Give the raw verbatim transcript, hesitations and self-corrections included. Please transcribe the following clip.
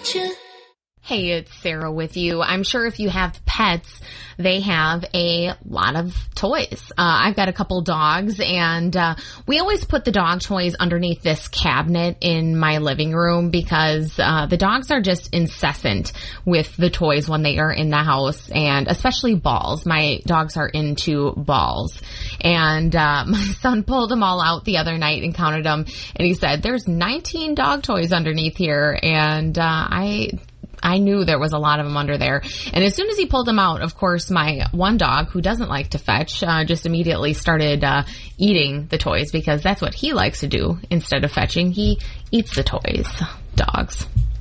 Hey, it's Sarah with you. I'm sure if you have pets, they have a lot of toys. Uh, I've got a couple dogs, and uh, we always put the dog toys underneath this cabinet in my living room because uh, the dogs are just incessant with the toys when they are in the house, and especially balls. My dogs are into balls. And uh, my son pulled them all out the other night and counted them, and he said, there's nineteen dog toys underneath here, and uh, I... I knew there was a lot of them under there. And as soon as he pulled them out, of course, my one dog, who doesn't like to fetch, uh, just immediately started uh, eating the toys because that's what he likes to do instead of fetching. He eats the toys. Dogs.